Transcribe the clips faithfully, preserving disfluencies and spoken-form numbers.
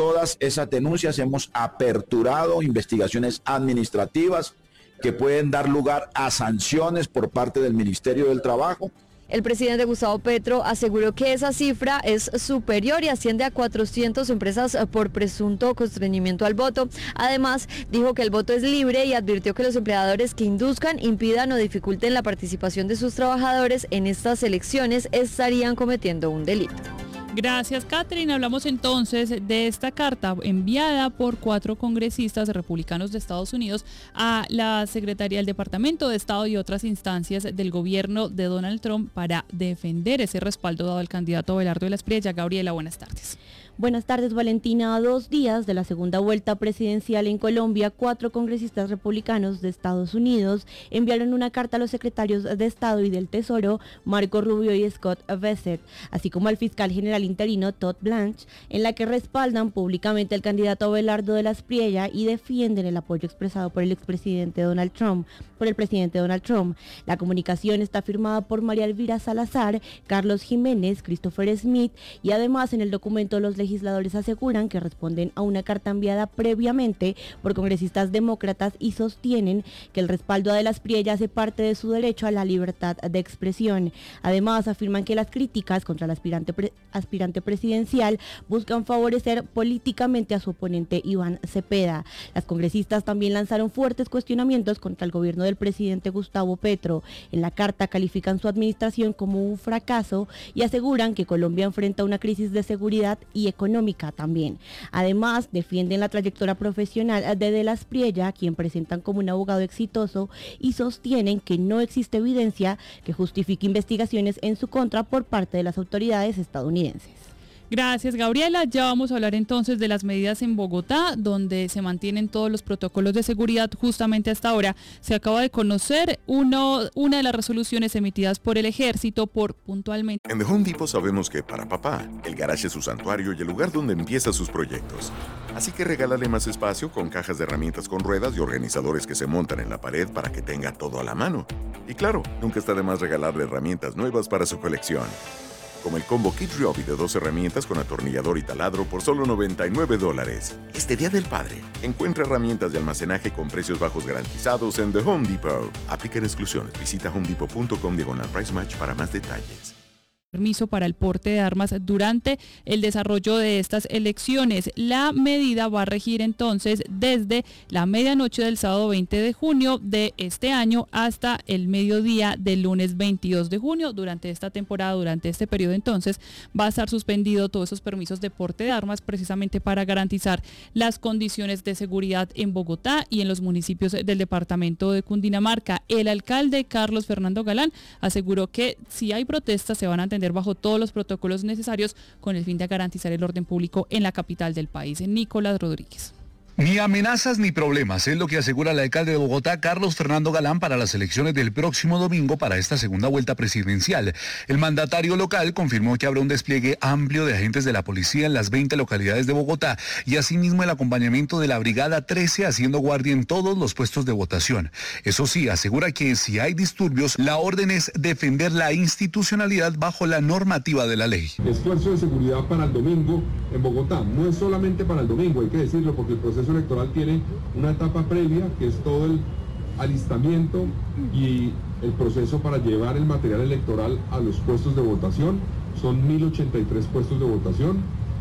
todas esas denuncias hemos aperturado investigaciones administrativas que pueden dar lugar a sanciones por parte del Ministerio del Trabajo. El presidente Gustavo Petro aseguró que esa cifra es superior y asciende a cuatrocientas empresas por presunto constreñimiento al voto. Además, dijo que el voto es libre y advirtió que los empleadores que induzcan, impidan o dificulten la participación de sus trabajadores en estas elecciones estarían cometiendo un delito. Gracias, Catherine. Hablamos entonces de esta carta enviada por cuatro congresistas republicanos de Estados Unidos a la Secretaría del Departamento de Estado y otras instancias del gobierno de Donald Trump para defender ese respaldo dado al candidato Abelardo de la Espriella. Gabriela, buenas tardes. Buenas tardes, Valentina. A dos días de la segunda vuelta presidencial en Colombia, cuatro congresistas republicanos de Estados Unidos enviaron una carta a los secretarios de Estado y del Tesoro, Marco Rubio y Scott Bessent, así como al fiscal general interino Todd Blanche, en la que respaldan públicamente al candidato Abelardo de la Espriella y defienden el apoyo expresado por el expresidente Donald Trump, por el presidente Donald Trump. La comunicación está firmada por María Elvira Salazar, Carlos Jiménez, Christopher Smith y además en el documento los legisladores aseguran que responden a una carta enviada previamente por congresistas demócratas y sostienen que el respaldo a de la Espriella hace parte de su derecho a la libertad de expresión. Además, afirman que las críticas contra el aspirante, pre, aspirante presidencial buscan favorecer políticamente a su oponente Iván Cepeda. Las congresistas también lanzaron fuertes cuestionamientos contra el gobierno del presidente Gustavo Petro. En la carta califican su administración como un fracaso y aseguran que Colombia enfrenta una crisis de seguridad y económica también. Además, defienden la trayectoria profesional de De la Espriella, quien presentan como un abogado exitoso y sostienen que no existe evidencia que justifique investigaciones en su contra por parte de las autoridades estadounidenses. Gracias, Gabriela. Ya vamos a hablar entonces de las medidas en Bogotá, donde se mantienen todos los protocolos de seguridad. Justamente hasta ahora se acaba de conocer uno, una de las resoluciones emitidas por el Ejército por puntualmente. En The Home Depot sabemos que para papá, el garaje es su santuario y el lugar donde empieza sus proyectos. Así que regálale más espacio con cajas de herramientas con ruedas y organizadores que se montan en la pared para que tenga todo a la mano. Y claro, nunca está de más regalarle herramientas nuevas para su colección. Como el combo Kid Ryobi de dos herramientas con atornillador y taladro por solo noventa y nueve dólares. Este Día del Padre, encuentra herramientas de almacenaje con precios bajos garantizados en The Home Depot. Aplican exclusiones. Visita homedepot punto com diagonal price match para más detalles. Permiso para el porte de armas durante el desarrollo de estas elecciones. La medida va a regir entonces desde la medianoche del sábado veinte de junio de este año hasta el mediodía del lunes veintidós de junio. Durante esta temporada, durante este periodo entonces, va a estar suspendido todos esos permisos de porte de armas precisamente para garantizar las condiciones de seguridad en Bogotá y en los municipios del departamento de Cundinamarca. El alcalde Carlos Fernando Galán aseguró que si hay protestas se van a atender bajo todos los protocolos necesarios con el fin de garantizar el orden público en la capital del país. Nicolás Rodríguez. Ni amenazas ni problemas, es lo que asegura el alcalde de Bogotá, Carlos Fernando Galán, para las elecciones del próximo domingo para esta segunda vuelta presidencial. El mandatario local confirmó que habrá un despliegue amplio de agentes de la policía en las veinte localidades de Bogotá y asimismo el acompañamiento de la Brigada trece haciendo guardia en todos los puestos de votación. Eso sí, asegura que si hay disturbios, la orden es defender la institucionalidad bajo la normativa de la ley. Esfuerzo de seguridad para el domingo en Bogotá, no es solamente para el domingo, hay que decirlo, porque el proceso electoral tiene una etapa previa que es todo el alistamiento y el proceso para llevar el material electoral a los puestos de votación. Son mil ochenta y tres puestos de votación,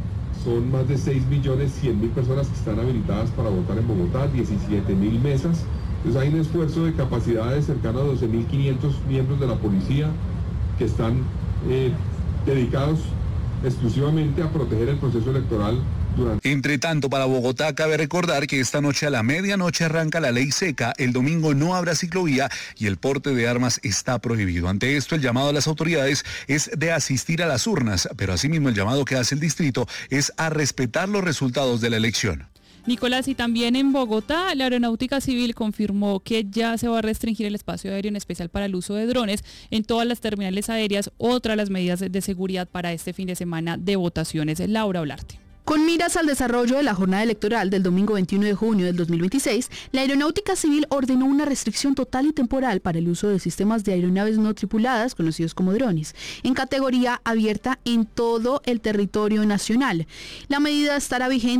son más de seis millones cien mil personas que están habilitadas para votar en Bogotá, diecisiete mil mesas. Entonces hay un esfuerzo de capacidades cercano a doce mil quinientos miembros de la policía que están eh, dedicados exclusivamente a proteger el proceso electoral. Durante... Entre tanto, para Bogotá cabe recordar que esta noche a la medianoche arranca la ley seca, el domingo no habrá ciclovía y el porte de armas está prohibido. Ante esto, el llamado a las autoridades es de asistir a las urnas, pero asimismo el llamado que hace el distrito es a respetar los resultados de la elección. Nicolás, y también en Bogotá, la Aeronáutica Civil confirmó que ya se va a restringir el espacio aéreo, en especial para el uso de drones, en todas las terminales aéreas, otra de las medidas de seguridad para este fin de semana de votaciones. Laura Olarte. Con miras al desarrollo de la jornada electoral del domingo veintiuno de junio del dos mil veintiséis, la Aeronáutica Civil ordenó una restricción total y temporal para el uso de sistemas de aeronaves no tripuladas, conocidos como drones, en categoría abierta en todo el territorio nacional. La medida estará vigente